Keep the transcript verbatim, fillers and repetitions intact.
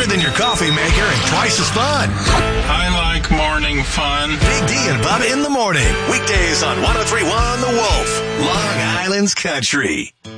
better than your coffee maker and twice as fun. I like morning fun. Big D and Bubba in the morning. Weekdays on one oh three point one The Wolf, Long Island's Country.